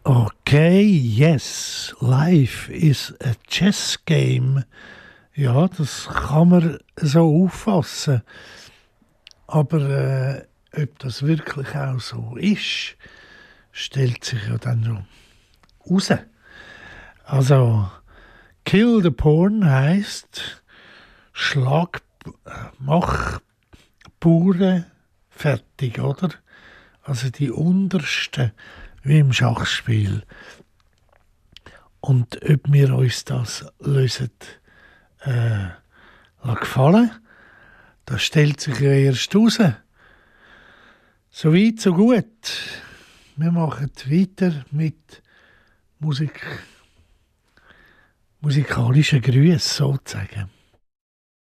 Okay, yes, life is a chess game. Ja, das kann man so auffassen. Aber ob das wirklich auch so ist, stellt sich ja dann noch raus. Also, Kill the Porn heisst, mach Bauern fertig, oder? Also die untersten, wie im Schachspiel. Und ob wir uns das lösen, gefallen, das stellt sich ja erst raus. So weit, so gut. Wir machen weiter mit musikalischen Grüßen sozusagen.